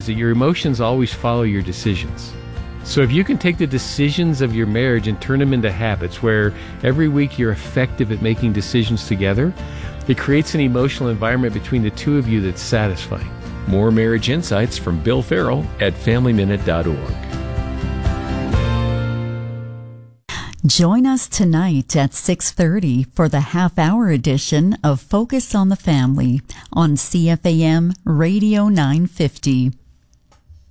that your emotions always follow your decisions. So if you can take the decisions of your marriage and turn them into habits where every week you're effective at making decisions together, it creates an emotional environment between the two of you that's satisfying. More marriage insights from Bill Farrell at FamilyMinute.org. Join us tonight at 6:30 for the half-hour edition of Focus on the Family on CFAM Radio 950.